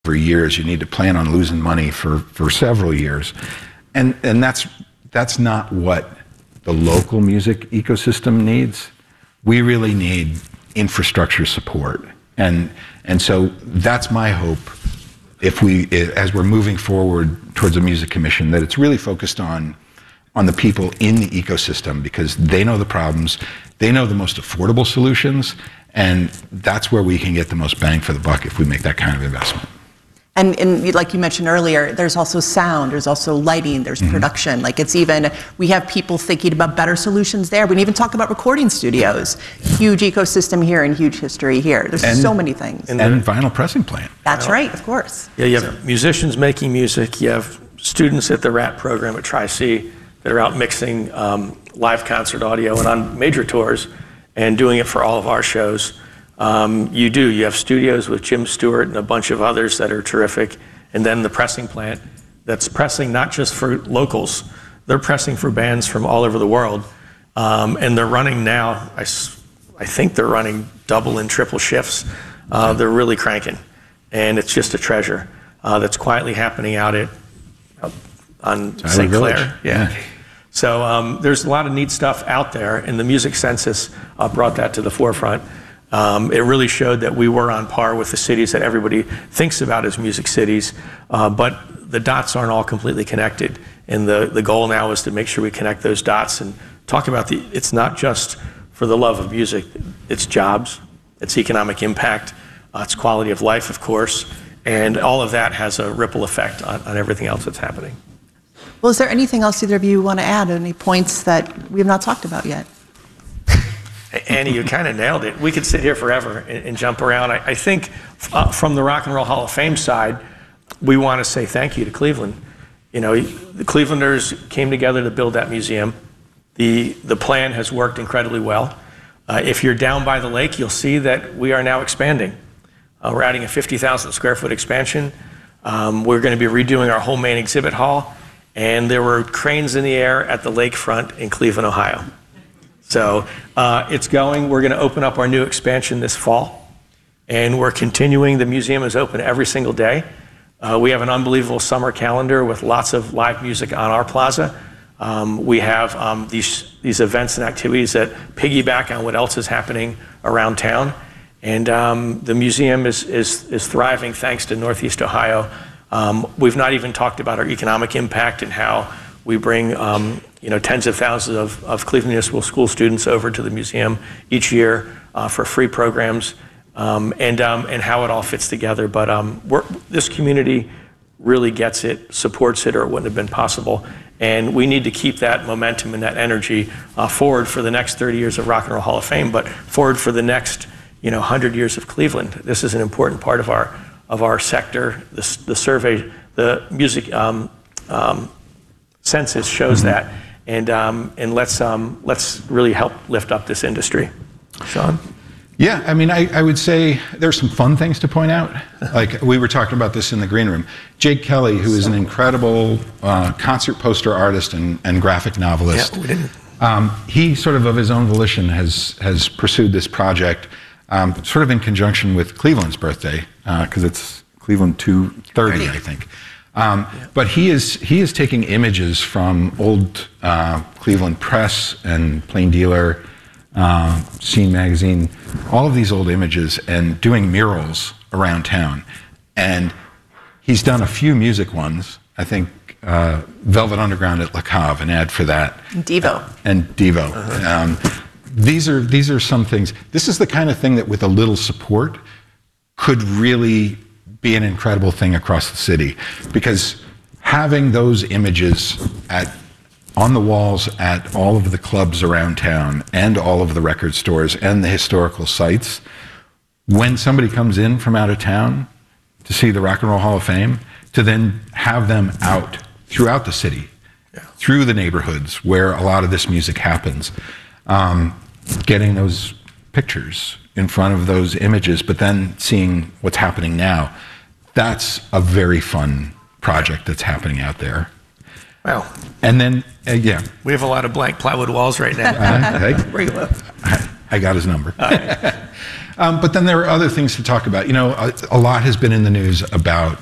for years. You need to plan on losing money for several years. And that's not what the local music ecosystem needs. We really need infrastructure support. And so that's my hope as we're moving forward towards a music commission, that it's really focused on the people in the ecosystem, because they know the problems, they know the most affordable solutions, and that's where we can get the most bang for the buck if we make that kind of investment. And like you mentioned earlier, there's also sound, there's also lighting, there's production. Like we have people thinking about better solutions there. We didn't even talk about recording studios. Huge ecosystem here and huge history here. There's so many things. And vinyl pressing plant. That's right, of course. Yeah, you have musicians making music, you have students at the RAT program at Tri-C that are out mixing live concert audio and on major tours and doing it for all of our shows. You have studios with Jim Stewart and a bunch of others that are terrific, and then the pressing plant that's pressing not just for locals, they're pressing for bands from all over the world, and they're running now, I think they're running double and triple shifts. They're really cranking, and it's just a treasure that's quietly happening out on St. Clair. Yeah. So there's a lot of neat stuff out there, and the music census brought that to the forefront. It really showed that we were on par with the cities that everybody thinks about as music cities, but the dots aren't all completely connected. And the goal now is to make sure we connect those dots and talk about it's not just for the love of music, it's jobs, it's economic impact, it's quality of life, of course, and all of that has a ripple effect on everything else that's happening. Well, is there anything else either of you want to add, any points that we have not talked about yet? Annie, you kind of nailed it. We could sit here forever and jump around. I think from the Rock and Roll Hall of Fame side, we want to say thank you to Cleveland. You know, the Clevelanders came together to build that museum. The plan has worked incredibly well. If you're down by the lake, you'll see that we are now expanding. We're adding a 50,000 square foot expansion. We're going to be redoing our whole main exhibit hall. And there were cranes in the air at the lakefront in Cleveland, Ohio. So it's going. We're going to open up our new expansion this fall, and we're continuing. The museum is open every single day. We have an unbelievable summer calendar with lots of live music on our plaza. We have these events and activities that piggyback on what else is happening around town, and the museum is thriving thanks to Northeast Ohio. We've not even talked about our economic impact and how we bring tens of thousands of Cleveland Municipal School students over to the museum each year for free programs, and how it all fits together. But this community really gets it, supports it, or it wouldn't have been possible. And we need to keep that momentum and that energy forward for the next 30 years of Rock and Roll Hall of Fame, but forward for the next 100 years of Cleveland. This is an important part of our sector. The survey, the music census shows that, and let's really help lift up this industry. Sean? Yeah, I mean, I would say there's some fun things to point out. Like we were talking about this in the green room. Jake Kelly, who is an incredible concert poster artist and graphic novelist, he sort of his own volition has pursued this project, sort of in conjunction with Cleveland's birthday, because it's Cleveland 230, I think. But he is taking images from old Cleveland Press and Plain Dealer, Scene Magazine, all of these old images, and doing murals around town. And he's done a few music ones. I think Velvet Underground at La Cave, an ad for that. Devo. And Devo. These are some things. This is the kind of thing that with a little support could really be an incredible thing across the city, because having those images on the walls at all of the clubs around town and all of the record stores and the historical sites, when somebody comes in from out of town to see the Rock and Roll Hall of Fame, to then have them out throughout the city, through the neighborhoods where a lot of this music happens, getting those pictures in front of those images, but then seeing what's happening now. That's a very fun project that's happening out there. Well, and then, we have a lot of blank plywood walls right now. I got his number. But then there are other things to talk about. You know, a lot has been in the news about